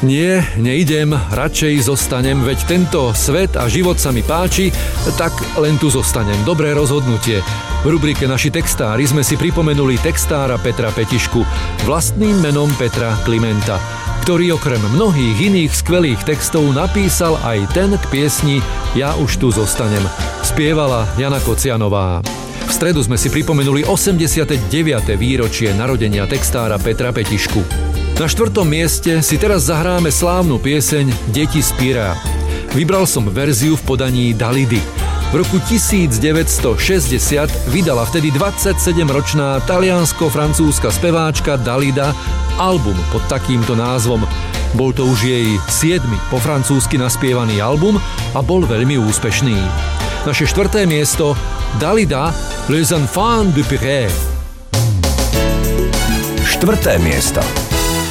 Nie, neidem, radšej zostanem, veď tento svet a život sa mi páči, tak len tu zostanem. Dobré rozhodnutie. V rubrike Naši textári sme si pripomenuli textára Petra Petišku, vlastným menom Petra Klimenta, ktorý okrem mnohých iných skvelých textov napísal aj ten k piesni Ja už tu zostanem. Spievala Jana Kocianová. V stredu sme si pripomenuli 89. výročie narodenia textára Petra Petišku. Na 4. mieste si teraz zahráme slávnu pieseň Deti z Pirea. Vybral som verziu v podaní Dalidy. V roku 1960 vydala vtedy 27-ročná taliansko-francúzska speváčka Dalida album pod takýmto názvom. Bol to už jej 7. po francúzsky naspievaný album a bol veľmi úspešný. Naše 4. miesto Dalida Les Enfants du Pirée. 4. miesto.